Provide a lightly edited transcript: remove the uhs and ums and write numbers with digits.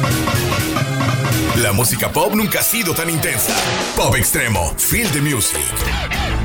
La música pop nunca ha sido tan intensa. Pop Extremo, Feel the Music.